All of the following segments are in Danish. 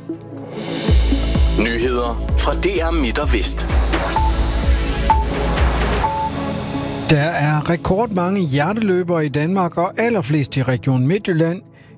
Nyheder fra DR Midt og Vest. Der er rekordmange hjerteløbere i Danmark, og allerflest i Region Midtjylland.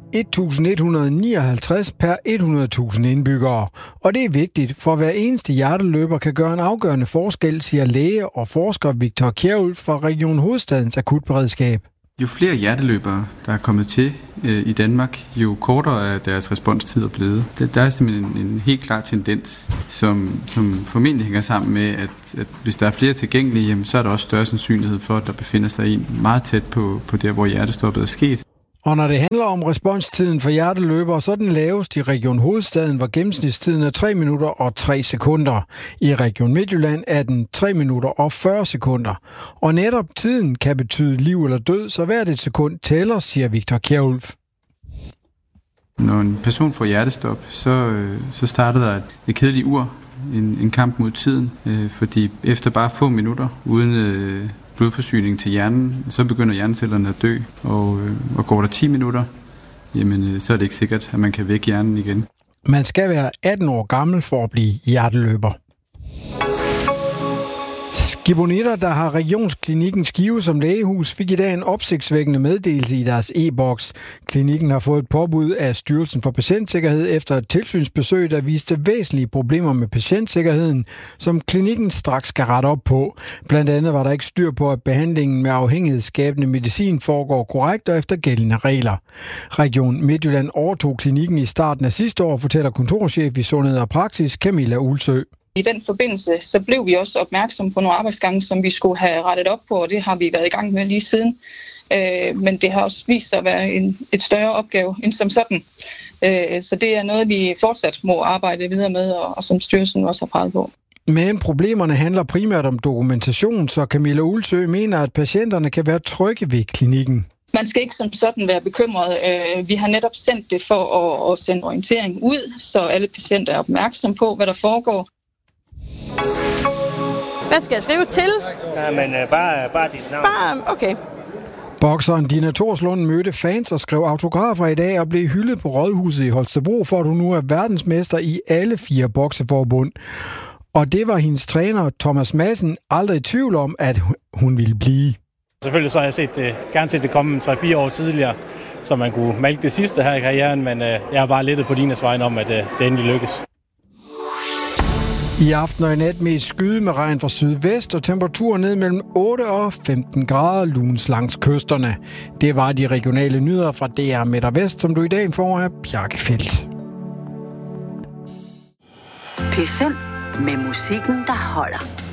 1.159 per 100.000 indbyggere. Og det er vigtigt, for hver eneste hjerteløber kan gøre en afgørende forskel, siger læge og forsker Victor Kjærulf fra Region Hovedstadens akutberedskab. Jo flere hjerteløbere, der er kommet til i Danmark, jo kortere er deres responstider blevet. Der er simpelthen en helt klar tendens, som formentlig hænger sammen med, at hvis der er flere tilgængelige, så er der også større sandsynlighed for, at der befinder sig en meget tæt på der, hvor hjertestoppet er sket. Og når det handler om responstiden for hjerteløbere, så er den lavest i Region Hovedstaden, hvor gennemsnitstiden er 3 minutter og 3 sekunder. I Region Midtjylland er den 3 minutter og 40 sekunder. Og netop tiden kan betyde liv eller død, så hvert et sekund tæller, siger Victor Kjærulf. Når en person får hjertestop, så starter der et kedeligt ur, en kamp mod tiden, fordi efter bare få minutter uden blodforsyning til hjernen, så begynder hjernecellerne at dø, og går der 10 minutter, jamen, så er det ikke sikkert, at man kan vække hjernen igen. Man skal være 18 år gammel for at blive hjerteløber. Skibonitter, der har Regionsklinikken Skive som lægehus, fik i dag en opsigtsvækkende meddelelse i deres e-boks. Klinikken har fået et påbud af Styrelsen for Patientsikkerhed efter et tilsynsbesøg, der viste væsentlige problemer med patientsikkerheden, som klinikken straks skal rette op på. Blandt andet var der ikke styr på, at behandlingen med afhængighedsskabende medicin foregår korrekt og efter gældende regler. Region Midtjylland overtog klinikken i starten af sidste år, fortæller kontorchef i Sundhed og Praksis Camilla Ulsø. I den forbindelse så blev vi også opmærksom på nogle arbejdsgange, som vi skulle have rettet op på, og det har vi været i gang med lige siden. Men det har også vist sig at være et større opgave end som sådan. Så det er noget, vi fortsat må arbejde videre med, og som styrelsen også har peget på. Men problemerne handler primært om dokumentation, så Camilla Ulsø mener, at patienterne kan være trygge ved klinikken. Man skal ikke som sådan være bekymret. Vi har netop sendt det for at sende orientering ud, så alle patienter er opmærksom på, hvad der foregår. Hvad skal jeg skrive til? Ja, men bare dit navn. Okay. Bokseren Dina Torslund mødte fans og skrev autografer i dag og blev hyldet på Rådhuset i Holstebro, for at hun nu er verdensmester i alle 4 bokseforbund. Og det var hendes træner Thomas Madsen aldrig i tvivl om, at hun ville blive. Selvfølgelig så har jeg gerne set det komme 3-4 år tidligere, så man kunne malke det sidste her i karrieren, men jeg har bare lettet på Dinas vegne om, at det endelig lykkes. I aften og i nat mest skyde med regn fra sydvest og temperaturer ned mellem 8 og 15 grader luns langs kysterne. Det var de regionale nyheder fra DR Midt og Vest, som du i dag får af Bjarke Feldt. P5 med musikken, der holder.